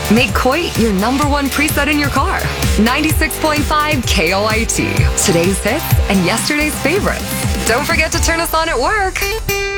Make Coit your #1 preset in your car. 96.5 KOIT. Today's hits and yesterday's favorites. Don't forget to turn us on at work.